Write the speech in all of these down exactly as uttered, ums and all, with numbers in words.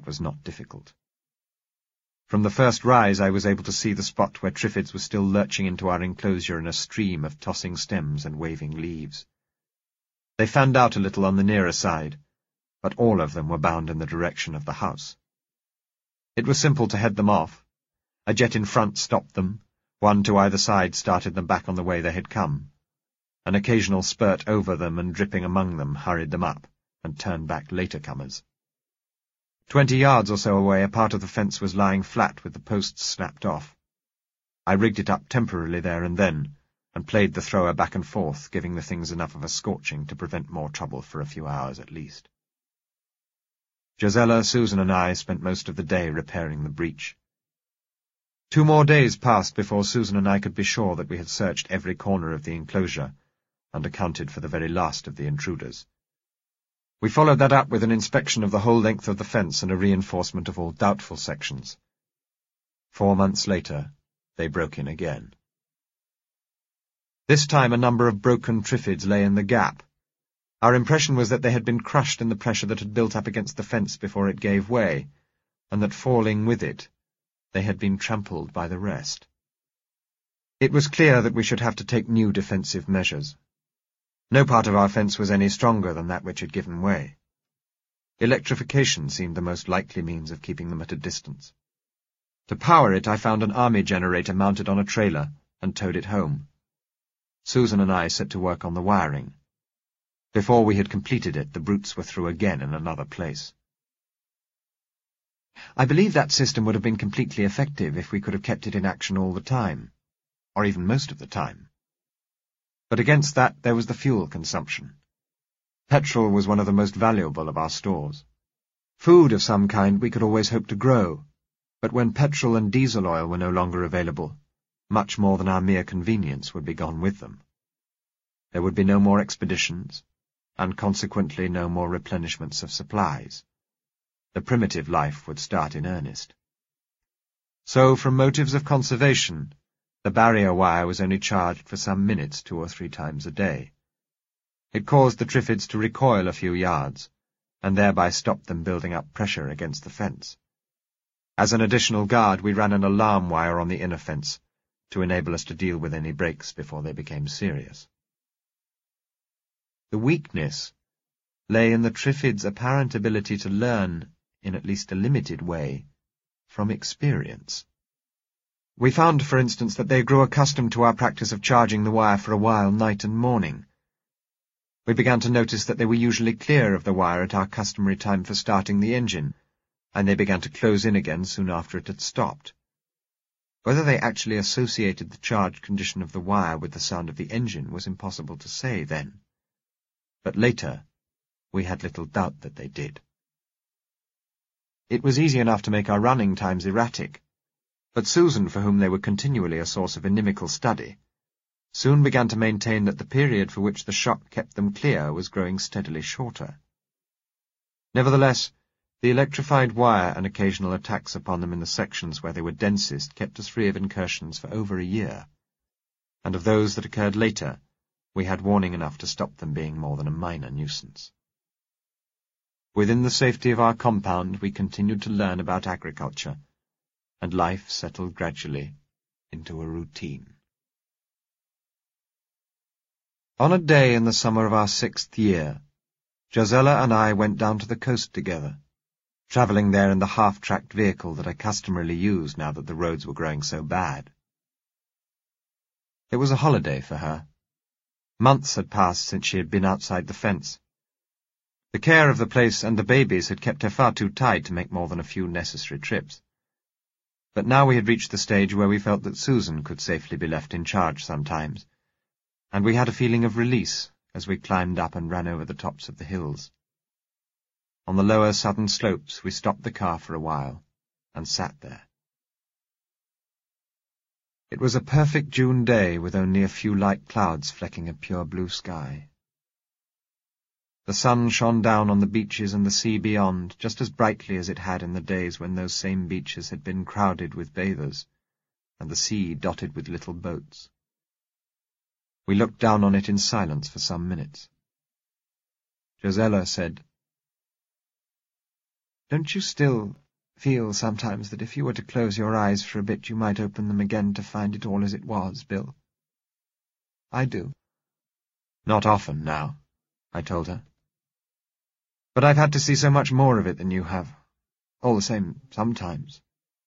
was not difficult. From the first rise I was able to see the spot where Triffids were still lurching into our enclosure in a stream of tossing stems and waving leaves. They fanned out a little on the nearer side, but all of them were bound in the direction of the house. It was simple to head them off. A jet in front stopped them, one to either side started them back on the way they had come. An occasional spurt over them and dripping among them hurried them up, and turned back later comers. Twenty yards or so away a part of the fence was lying flat with the posts snapped off. I rigged it up temporarily there and then, and played the thrower back and forth, giving the things enough of a scorching to prevent more trouble for a few hours at least. Josella, Susan, and I spent most of the day repairing the breach. Two more days passed before Susan and I could be sure that we had searched every corner of the enclosure, and accounted for the very last of the intruders. We followed that up with an inspection of the whole length of the fence and a reinforcement of all doubtful sections. Four months later, they broke in again. This time a number of broken Triffids lay in the gap. Our impression was that they had been crushed in the pressure that had built up against the fence before it gave way, and that falling with it, they had been trampled by the rest. It was clear that we should have to take new defensive measures. No part of our fence was any stronger than that which had given way. Electrification seemed the most likely means of keeping them at a distance. To power it, I found an army generator mounted on a trailer and towed it home. Susan and I set to work on the wiring. Before we had completed it, the brutes were through again in another place. I believe that system would have been completely effective if we could have kept it in action all the time, or even most of the time. But against that there was the fuel consumption. Petrol was one of the most valuable of our stores. Food of some kind we could always hope to grow, but when petrol and diesel oil were no longer available, much more than our mere convenience would be gone with them. There would be no more expeditions, and consequently no more replenishments of supplies. The primitive life would start in earnest. So, from motives of conservation, the barrier wire was only charged for some minutes two or three times a day. It caused the Triffids to recoil a few yards, and thereby stopped them building up pressure against the fence. As an additional guard, we ran an alarm wire on the inner fence, to enable us to deal with any breaks before they became serious. The weakness lay in the Triffids' apparent ability to learn, in at least a limited way, from experience. We found, for instance, that they grew accustomed to our practice of charging the wire for a while night and morning. We began to notice that they were usually clear of the wire at our customary time for starting the engine, and they began to close in again soon after it had stopped. Whether they actually associated the charged condition of the wire with the sound of the engine was impossible to say then. But later, we had little doubt that they did. It was easy enough to make our running times erratic, but Susan, for whom they were continually a source of inimical study, soon began to maintain that the period for which the shock kept them clear was growing steadily shorter. Nevertheless, the electrified wire and occasional attacks upon them in the sections where they were densest kept us free of incursions for over a year, and of those that occurred later, we had warning enough to stop them being more than a minor nuisance. Within the safety of our compound, we continued to learn about agriculture, and life settled gradually into a routine. On a day in the summer of our sixth year, Josella and I went down to the coast together, travelling there in the half-tracked vehicle that I customarily used now that the roads were growing so bad. It was a holiday for her. Months had passed since she had been outside the fence. The care of the place and the babies had kept her far too tied to make more than a few necessary trips. But now we had reached the stage where we felt that Susan could safely be left in charge sometimes, and we had a feeling of release as we climbed up and ran over the tops of the hills. On the lower southern slopes we stopped the car for a while and sat there. It was a perfect June day with only a few light clouds flecking a pure blue sky. The sun shone down on the beaches and the sea beyond just as brightly as it had in the days when those same beaches had been crowded with bathers, and the sea dotted with little boats. We looked down on it in silence for some minutes. Josella said, Don't you still feel sometimes that if you were to close your eyes for a bit you might open them again to find it all as it was, Bill? I do. Not often now, I told her. But I've had to see so much more of it than you have. All the same, sometimes.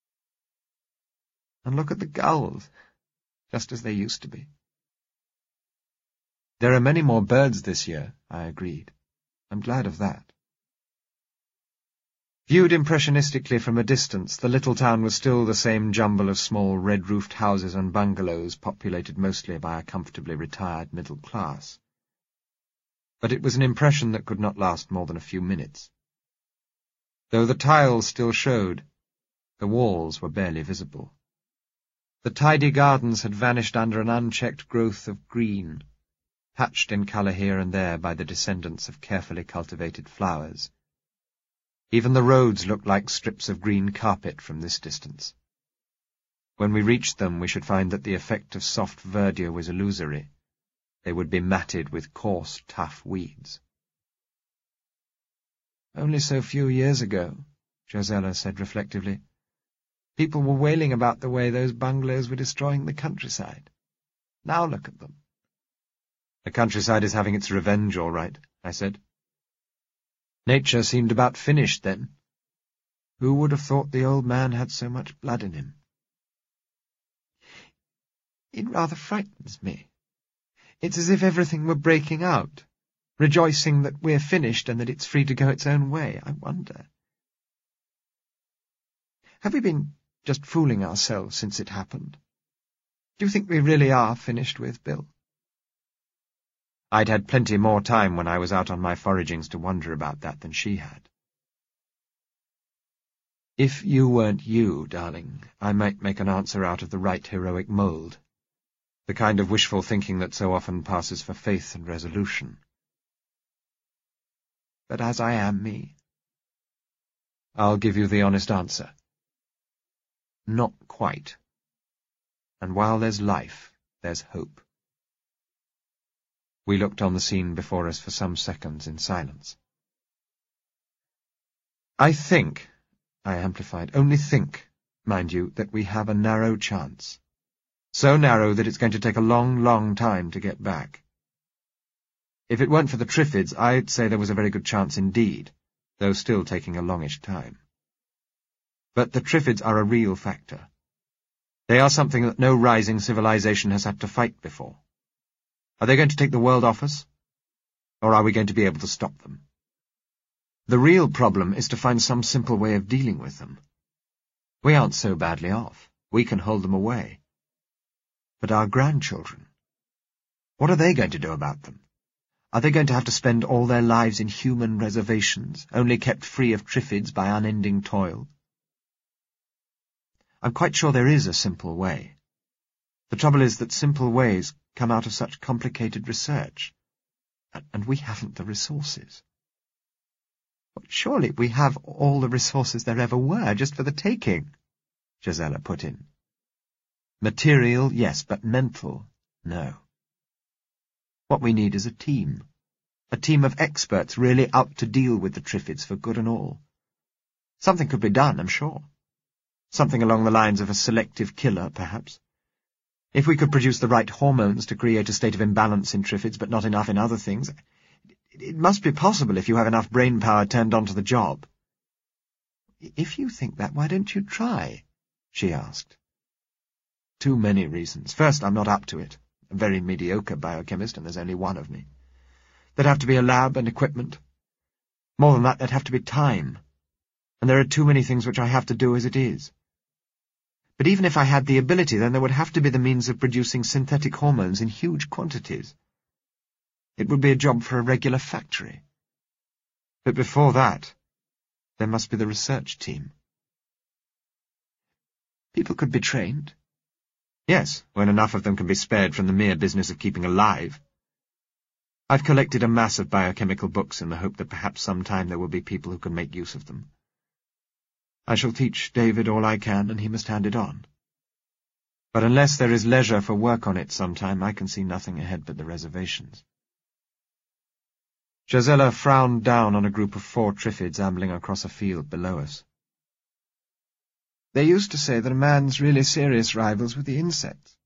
And look at the gulls, just as they used to be. There are many more birds this year, I agreed. I'm glad of that. Viewed impressionistically from a distance, the little town was still the same jumble of small red-roofed houses and bungalows populated mostly by a comfortably retired middle class. But it was an impression that could not last more than a few minutes. Though the tiles still showed, the walls were barely visible. The tidy gardens had vanished under an unchecked growth of green, patched in colour here and there by the descendants of carefully cultivated flowers. Even the roads looked like strips of green carpet from this distance. When we reached them, we should find that the effect of soft verdure was illusory. They would be matted with coarse, tough weeds. Only so few years ago, Josella said reflectively, people were wailing about the way those bungalows were destroying the countryside. Now look at them. The countryside is having its revenge, all right, I said. Nature seemed about finished then. Who would have thought the old man had so much blood in him? It rather frightens me. It's as if everything were breaking out, rejoicing that we're finished and that it's free to go its own way. I wonder. Have we been just fooling ourselves since it happened? Do you think we really are finished with, Bill? I'd had plenty more time when I was out on my foragings to wonder about that than she had. If you weren't you, darling, I might make an answer out of the right heroic mould, the kind of wishful thinking that so often passes for faith and resolution. But as I am me, I'll give you the honest answer. Not quite. And while there's life, there's hope. We looked on the scene before us for some seconds in silence. I think, I amplified, only think, mind you, that we have a narrow chance. So narrow that it's going to take a long, long time to get back. If it weren't for the Triffids, I'd say there was a very good chance indeed, though still taking a longish time. But the Triffids are a real factor. They are something that no rising civilization has had to fight before. Are they going to take the world off us? Or are we going to be able to stop them? The real problem is to find some simple way of dealing with them. We aren't so badly off. We can hold them away. But our grandchildren, what are they going to do about them? Are they going to have to spend all their lives in human reservations, only kept free of Triffids by unending toil? I'm quite sure there is a simple way. The trouble is that simple ways come out of such complicated research, and we haven't the resources. But surely we have all the resources there ever were, just for the taking, Josella put in. Material, yes, but mental, no. What we need is a team, a team of experts really up to deal with the Triffids for good and all. Something could be done, I'm sure. Something along the lines of a selective killer, perhaps. If we could produce the right hormones to create a state of imbalance in Triffids, but not enough in other things, it must be possible if you have enough brain power turned on to the job. If you think that, why don't you try? She asked. Too many reasons. First, I'm not up to it. A very mediocre biochemist, and there's only one of me. There'd have to be a lab and equipment. More than that, there'd have to be time. And there are too many things which I have to do as it is. But even if I had the ability, then there would have to be the means of producing synthetic hormones in huge quantities. It would be a job for a regular factory. But before that, there must be the research team. People could be trained. Yes, when enough of them can be spared from the mere business of keeping alive. I've collected a mass of biochemical books in the hope that perhaps sometime there will be people who can make use of them. I shall teach David all I can, and he must hand it on. But unless there is leisure for work on it sometime, I can see nothing ahead but the reservations. Josella frowned down on a group of four Triffids ambling across a field below us. They used to say that a man's really serious rivals were the insects.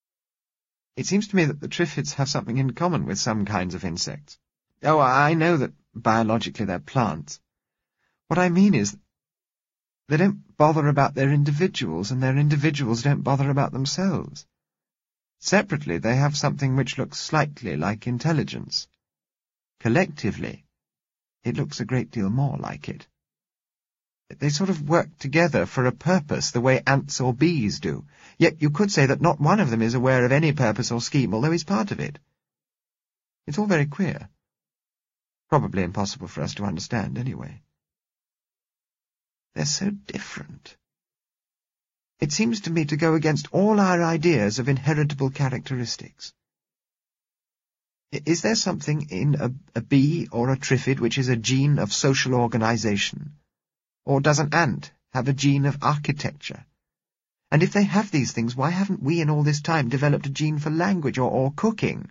It seems to me that the Triffids have something in common with some kinds of insects. Oh, I know that biologically they're plants. What I mean is, they don't bother about their individuals, and their individuals don't bother about themselves. Separately, they have something which looks slightly like intelligence. Collectively, it looks a great deal more like it. They sort of work together for a purpose, the way ants or bees do. Yet you could say that not one of them is aware of any purpose or scheme, although he's part of it. It's all very queer. Probably impossible for us to understand, anyway. They're so different. It seems to me to go against all our ideas of inheritable characteristics. Is there something in a, a bee or a Triffid which is a gene of social organization? Or does an ant have a gene of architecture? And if they have these things, why haven't we in all this time developed a gene for language or, or cooking?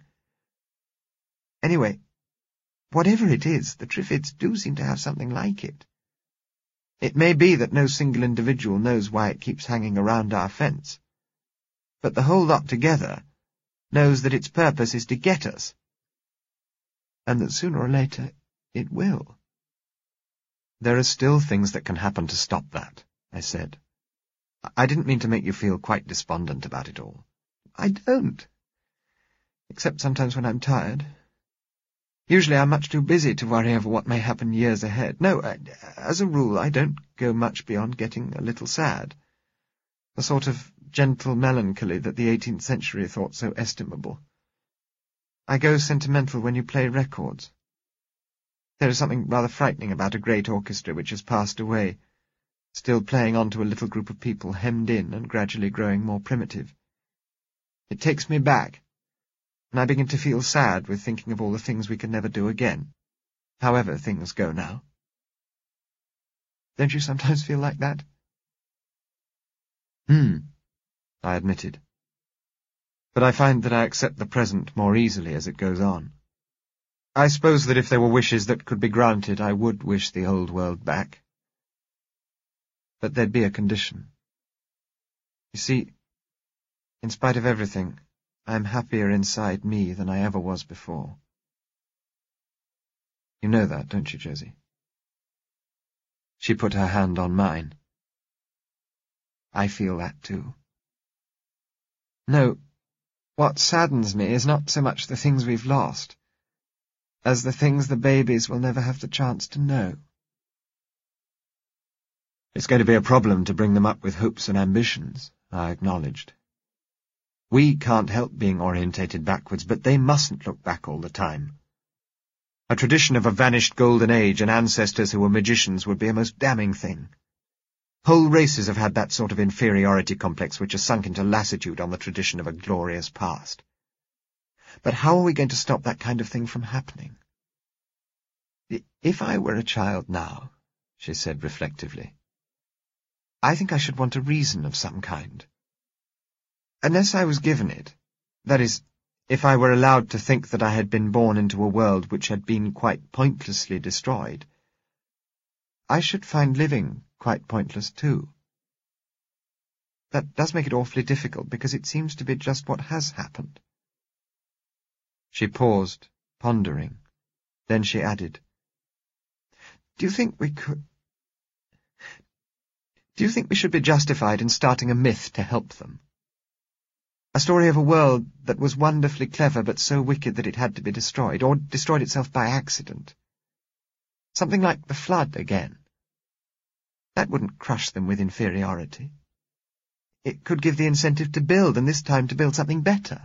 Anyway, whatever it is, the Triffids do seem to have something like it. It may be that no single individual knows why it keeps hanging around our fence, but the whole lot together knows that its purpose is to get us, and that sooner or later it will. There are still things that can happen to stop that, I said. I didn't mean to make you feel quite despondent about it all. I don't. Except sometimes when I'm tired. Usually I'm much too busy to worry over what may happen years ahead. No, I, as a rule, I don't go much beyond getting a little sad. A sort of gentle melancholy that the eighteenth century thought so estimable. I go sentimental when you play records. There is something rather frightening about a great orchestra which has passed away, still playing on to a little group of people hemmed in and gradually growing more primitive. It takes me back, and I begin to feel sad with thinking of all the things we can never do again, however things go now. Don't you sometimes feel like that? Hmm, I admitted. But I find that I accept the present more easily as it goes on. I suppose that if there were wishes that could be granted, I would wish the old world back. But there'd be a condition. You see, in spite of everything, I'm happier inside me than I ever was before. You know that, don't you, Josie? She put her hand on mine. I feel that too. No, what saddens me is not so much the things we've lost, as the things the babies will never have the chance to know. It's going to be a problem to bring them up with hopes and ambitions, I acknowledged. We can't help being orientated backwards, but they mustn't look back all the time. A tradition of a vanished golden age and ancestors who were magicians would be a most damning thing. Whole races have had that sort of inferiority complex which has sunk into lassitude on the tradition of a glorious past. But how are we going to stop that kind of thing from happening? If I were a child now, she said reflectively, I think I should want a reason of some kind. Unless I was given it, that is, if I were allowed to think that I had been born into a world which had been quite pointlessly destroyed, I should find living quite pointless too. That does make it awfully difficult, because it seems to be just what has happened. She paused, pondering. Then she added, Do you think we could... Do you think we should be justified in starting a myth to help them? A story of a world that was wonderfully clever but so wicked that it had to be destroyed, or destroyed itself by accident. Something like the flood again. That wouldn't crush them with inferiority. It could give the incentive to build, and this time to build something better.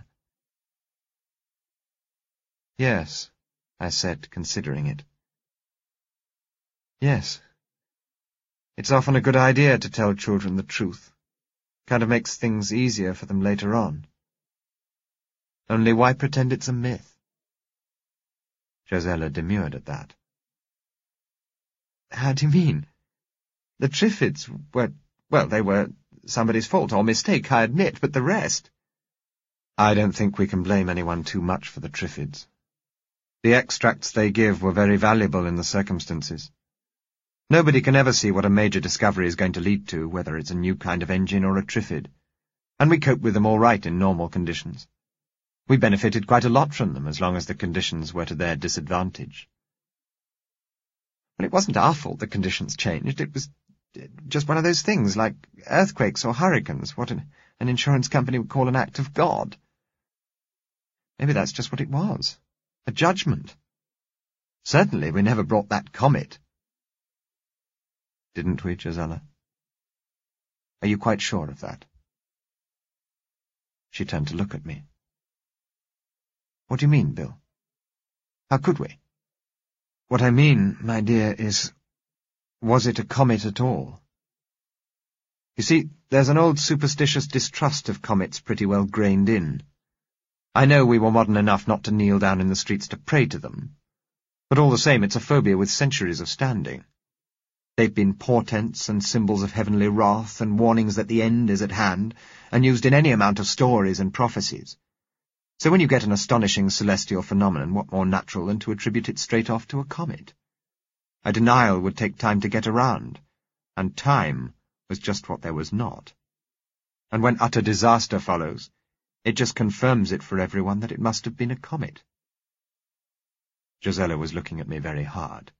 Yes, I said, considering it. Yes. It's often a good idea to tell children the truth. Kind of makes things easier for them later on. Only why pretend it's a myth? Josella demurred at that. How do you mean? The Triffids were, well, they were somebody's fault or mistake, I admit, but the rest... I don't think we can blame anyone too much for the Triffids. The extracts they give were very valuable in the circumstances. Nobody can ever see what a major discovery is going to lead to, whether it's a new kind of engine or a Triffid, and we cope with them all right in normal conditions. We benefited quite a lot from them, as long as the conditions were to their disadvantage. Well, it wasn't our fault the conditions changed. It was just one of those things, like earthquakes or hurricanes, what an, an insurance company would call an act of God. Maybe that's just what it was. A judgment. Certainly we never brought that comet. Didn't we, Gisela? Are you quite sure of that? She turned to look at me. What do you mean, Bill? How could we? What I mean, my dear, is, was it a comet at all? You see, there's an old superstitious distrust of comets pretty well grained in. I know we were modern enough not to kneel down in the streets to pray to them, but all the same it's a phobia with centuries of standing. They've been portents and symbols of heavenly wrath and warnings that the end is at hand, and used in any amount of stories and prophecies. So when you get an astonishing celestial phenomenon, what more natural than to attribute it straight off to a comet? A denial would take time to get around, and time was just what there was not. And when utter disaster follows, it just confirms it for everyone that it must have been a comet. Gisela was looking at me very hard.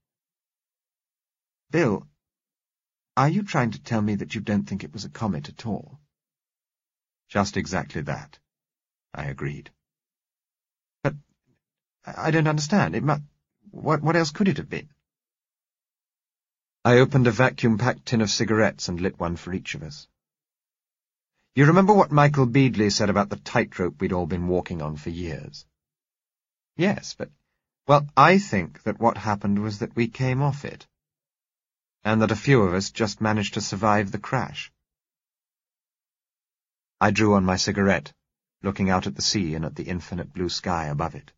Bill, are you trying to tell me that you don't think it was a comet at all? Just exactly that, I agreed. But I don't understand. It must... What, what else could it have been? I opened a vacuum-packed tin of cigarettes and lit one for each of us. You remember what Michael Beadley said about the tightrope we'd all been walking on for years? Yes, but... Well, I think that what happened was that we came off it, and that a few of us just managed to survive the crash. I drew on my cigarette, looking out at the sea and at the infinite blue sky above it.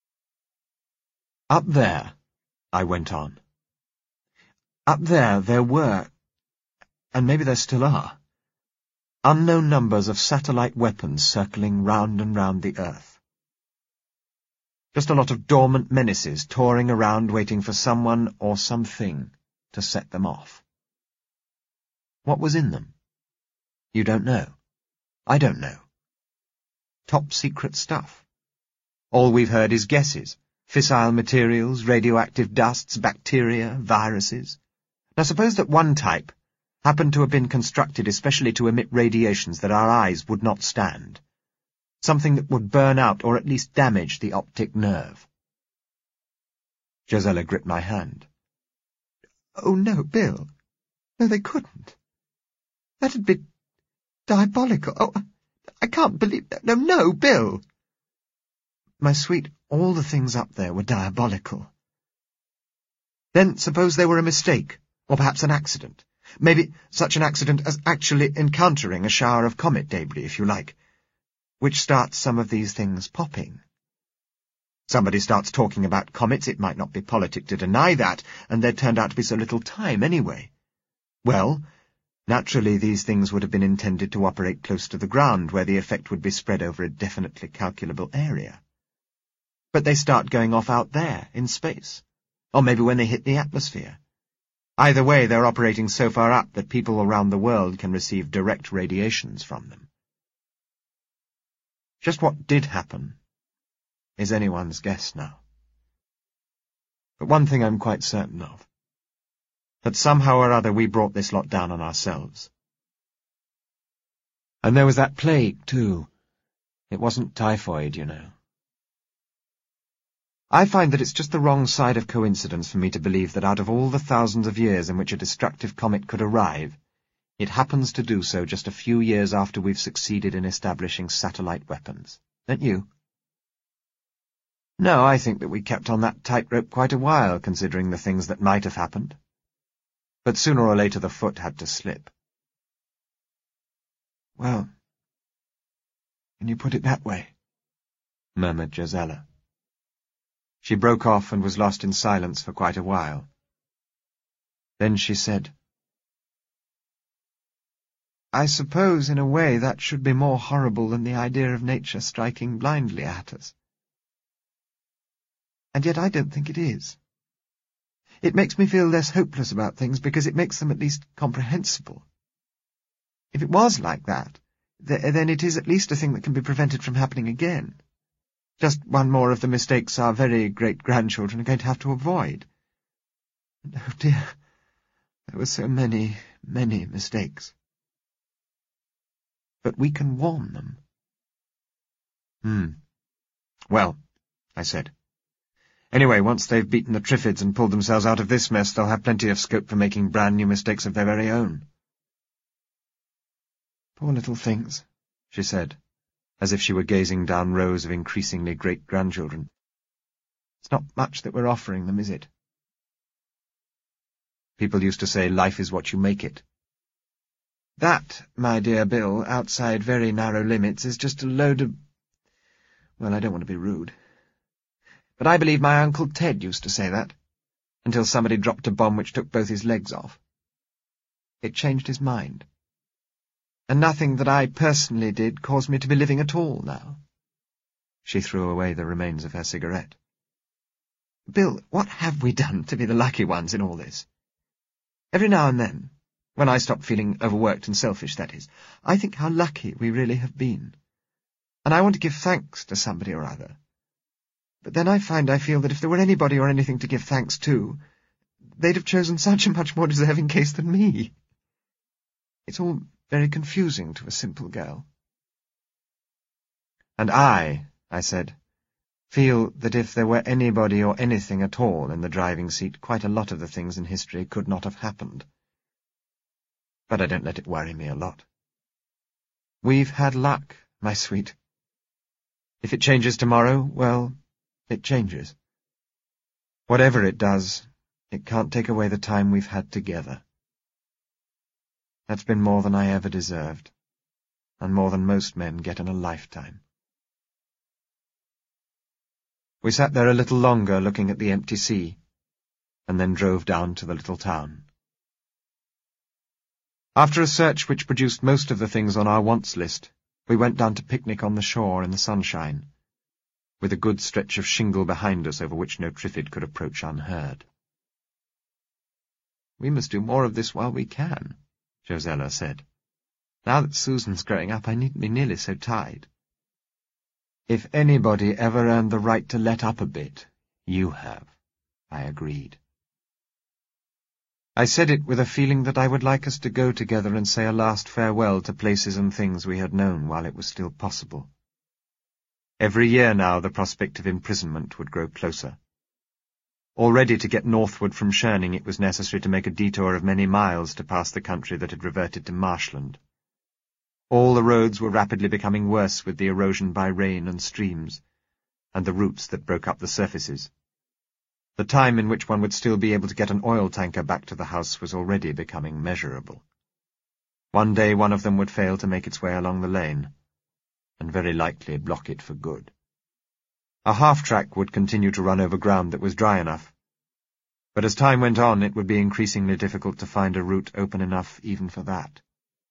Up there, I went on. Up there there were, and maybe there still are, unknown numbers of satellite weapons circling round and round the Earth. Just a lot of dormant menaces touring around waiting for someone or something to set them off. What was in them? You don't know. I don't know. Top-secret stuff. All we've heard is guesses. Fissile materials, radioactive dusts, bacteria, viruses. Now suppose that one type happened to have been constructed especially to emit radiations that our eyes would not stand. Something that would burn out or at least damage the optic nerve. Gisela gripped my hand. Oh, no, Bill. No, they couldn't. That'd be diabolical. Oh, I can't believe that. No, no, Bill. My sweet, all the things up there were diabolical. Then suppose they were a mistake, or perhaps an accident. Maybe such an accident as actually encountering a shower of comet debris, if you like, which starts some of these things popping. Somebody starts talking about comets, it might not be politic to deny that, and there turned out to be so little time anyway. Well, naturally these things would have been intended to operate close to the ground, where the effect would be spread over a definitely calculable area. But they start going off out there, in space. Or maybe when they hit the atmosphere. Either way, they're operating so far up that people around the world can receive direct radiations from them. Just what did happen is anyone's guess now. But one thing I'm quite certain of, that somehow or other we brought this lot down on ourselves. And there was that plague, too. It wasn't typhoid, you know. I find that it's just the wrong side of coincidence for me to believe that out of all the thousands of years in which a destructive comet could arrive, it happens to do so just a few years after we've succeeded in establishing satellite weapons. Don't you? No, I think that we kept on that tightrope quite a while, considering the things that might have happened. But sooner or later the foot had to slip. Well, when you put it that way, murmured Gisela. She broke off and was lost in silence for quite a while. Then she said, I suppose in a way that should be more horrible than the idea of nature striking blindly at us. And yet I don't think it is. It makes me feel less hopeless about things because it makes them at least comprehensible. If it was like that, th then it is at least a thing that can be prevented from happening again. Just one more of the mistakes our very great-grandchildren are going to have to avoid. And, oh dear, there were so many, many mistakes. But we can warn them. Hmm. Well, I said. Anyway, once they've beaten the Triffids and pulled themselves out of this mess, they'll have plenty of scope for making brand-new mistakes of their very own. Poor little things, she said, as if she were gazing down rows of increasingly great-grandchildren. It's not much that we're offering them, is it? People used to say life is what you make it. That, my dear Bill, outside very narrow limits, is just a load of... Well, I don't want to be rude. But I believe my Uncle Ted used to say that, until somebody dropped a bomb which took both his legs off. It changed his mind. And nothing that I personally did caused me to be living at all now. She threw away the remains of her cigarette. Bill, what have we done to be the lucky ones in all this? Every now and then, when I stop feeling overworked and selfish, that is, I think how lucky we really have been. And I want to give thanks to somebody or other. But then I find I feel that if there were anybody or anything to give thanks to, they'd have chosen such a much more deserving case than me. It's all very confusing to a simple girl. And I, I said, feel that if there were anybody or anything at all in the driving seat, quite a lot of the things in history could not have happened. But I don't let it worry me a lot. We've had luck, my sweet. If it changes tomorrow, well, it changes. Whatever it does, it can't take away the time we've had together. That's been more than I ever deserved, and more than most men get in a lifetime. We sat there a little longer looking at the empty sea, and then drove down to the little town. After a search which produced most of the things on our wants list, we went down to picnic on the shore in the sunshine, with a good stretch of shingle behind us over which no Triffid could approach unheard. We must do more of this while we can, Josella said. Now that Susan's growing up, I needn't be nearly so tied. If anybody ever earned the right to let up a bit, you have, I agreed. I said it with a feeling that I would like us to go together and say a last farewell to places and things we had known while it was still possible. Every year now the prospect of imprisonment would grow closer. Already to get northward from Sherning it was necessary to make a detour of many miles to pass the country that had reverted to marshland. All the roads were rapidly becoming worse with the erosion by rain and streams, and the roots that broke up the surfaces. The time in which one would still be able to get an oil tanker back to the house was already becoming measurable. One day one of them would fail to make its way along the lane, and very likely block it for good. A half-track would continue to run over ground that was dry enough, but as time went on it would be increasingly difficult to find a route open enough even for that.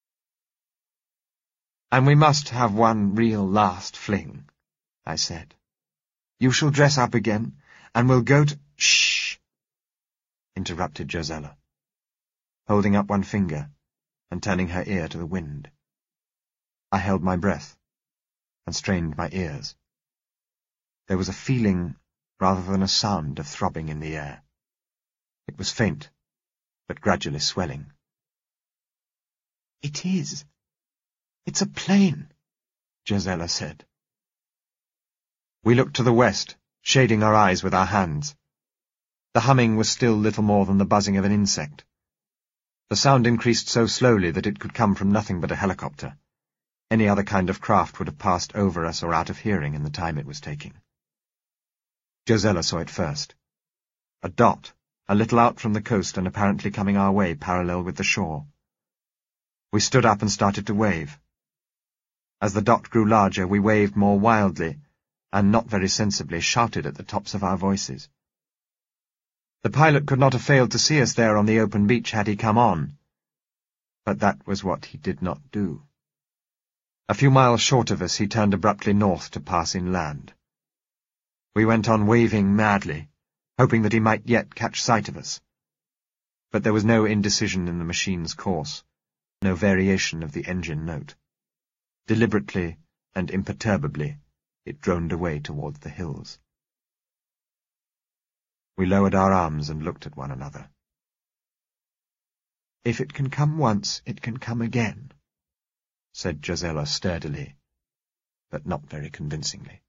And we must have one real last fling, I said. You shall dress up again, and we'll go to— Shh! Interrupted Josella, holding up one finger and turning her ear to the wind. I held my breath and strained my ears. There was a feeling rather than a sound of throbbing in the air. It was faint, but gradually swelling. It is. It's a plane, Josella said. We looked to the west, shading our eyes with our hands. The humming was still little more than the buzzing of an insect. The sound increased so slowly that it could come from nothing but a helicopter. Any other kind of craft would have passed over us or out of hearing in the time it was taking. Josella saw it first. A dot, a little out from the coast and apparently coming our way parallel with the shore. We stood up and started to wave. As the dot grew larger, we waved more wildly, and not very sensibly shouted at the tops of our voices. The pilot could not have failed to see us there on the open beach had he come on, but that was what he did not do. A few miles short of us he turned abruptly north to pass inland. We went on waving madly, hoping that he might yet catch sight of us. But there was no indecision in the machine's course, no variation of the engine note. Deliberately and imperturbably, it droned away towards the hills. We lowered our arms and looked at one another. "If it can come once, it can come again," said Josella sturdily, but not very convincingly.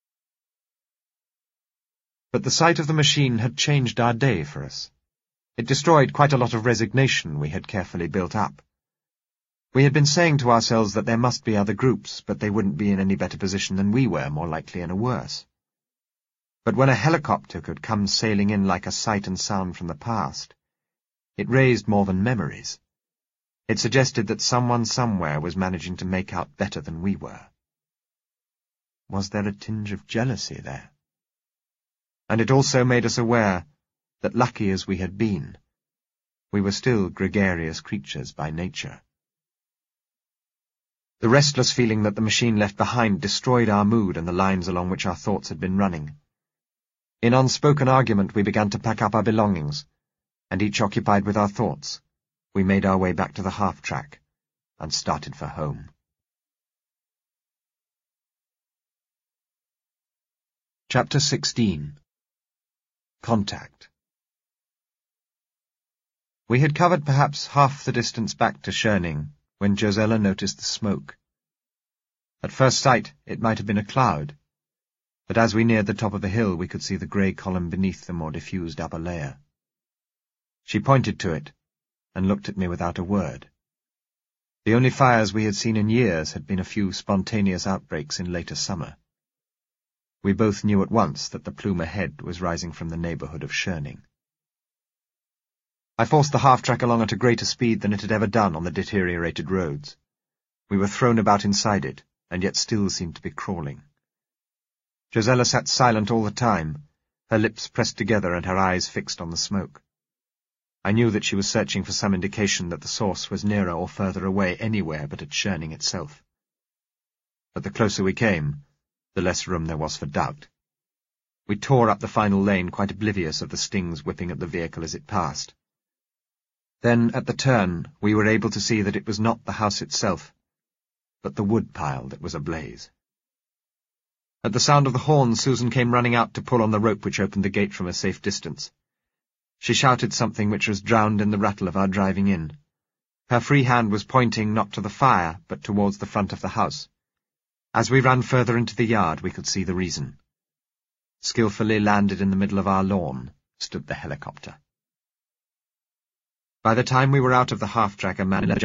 But the sight of the machine had changed our day for us. It destroyed quite a lot of resignation we had carefully built up. We had been saying to ourselves that there must be other groups, but they wouldn't be in any better position than we were, more likely in a worse. But when a helicopter could come sailing in like a sight and sound from the past, it raised more than memories. It suggested that someone somewhere was managing to make out better than we were. Was there a tinge of jealousy there? And it also made us aware that, lucky as we had been, we were still gregarious creatures by nature. The restless feeling that the machine left behind destroyed our mood and the lines along which our thoughts had been running. In unspoken argument we began to pack up our belongings, and each occupied with our thoughts, we made our way back to the half-track and started for home. Chapter sixteen. Contact. We had covered perhaps half the distance back to Schoening when Josella noticed the smoke. At first sight it might have been a cloud, but as we neared the top of the hill we could see the grey column beneath the more diffused upper layer. She pointed to it, and looked at me without a word. The only fires we had seen in years had been a few spontaneous outbreaks in later summer. We both knew at once that the plume ahead was rising from the neighbourhood of Schoening. I forced the half-track along at a greater speed than it had ever done on the deteriorated roads. We were thrown about inside it, and yet still seemed to be crawling. Josella sat silent all the time, her lips pressed together and her eyes fixed on the smoke. I knew that she was searching for some indication that the source was nearer or further away anywhere but at Schoening itself. But the closer we came, the less room there was for doubt. We tore up the final lane, quite oblivious of the stings whipping at the vehicle as it passed. Then, at the turn, we were able to see that it was not the house itself, but the wood pile that was ablaze. At the sound of the horn, Susan came running out to pull on the rope which opened the gate from a safe distance. She shouted something which was drowned in the rattle of our driving in. Her free hand was pointing not to the fire, but towards the front of the house. As we ran further into the yard, we could see the reason. Skillfully landed in the middle of our lawn stood the helicopter. By the time we were out of the half-track, a man